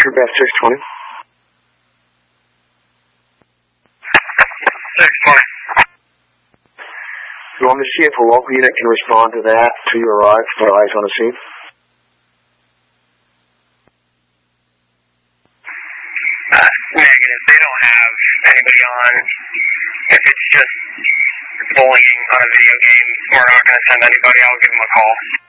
Beth 620. 620. You want me to see if a local unit can respond to that to your arrive for eyes on the scene? Negative. They don't have anybody on. If it's just bullying on a video game, we're not going to send anybody. I'll give them a call.